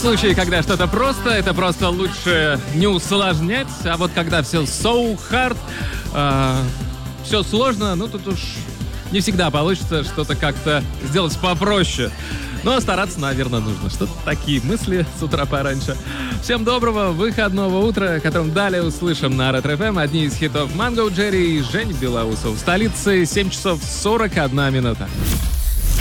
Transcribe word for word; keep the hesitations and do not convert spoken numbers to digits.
случае, когда что-то просто, это просто лучше не усложнять, а вот когда все so hard, э, все сложно, ну тут уж не всегда получится что-то как-то сделать попроще. Но стараться, наверное, нужно. Что-то такие мысли с утра пораньше. Всем доброго выходного утра, которым далее услышим на Ретро эф эм одни из хитов Манго Джерри и Жень Белоусов. В столице семь часов сорок одна минута.